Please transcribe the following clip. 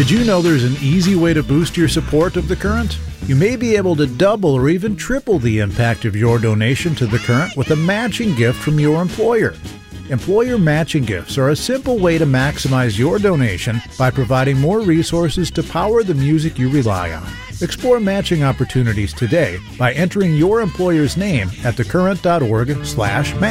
Did you know there's an easy way to boost your support of The Current? You may be able to double or even triple the impact of your donation to The Current with a matching gift from your employer. Employer matching gifts are a simple way to maximize your donation by providing more resources to power the music you rely on. Explore matching opportunities today by entering your employer's name at thecurrent.org/match.